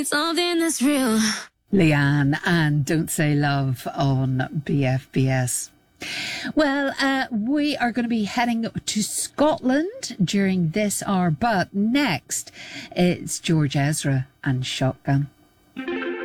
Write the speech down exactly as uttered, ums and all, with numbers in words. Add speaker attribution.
Speaker 1: Something that's real.
Speaker 2: Leanne and Don't Say Love on B F B S. Well, uh, we are going to be heading to Scotland during this hour, but next it's George Ezra and Shotgun.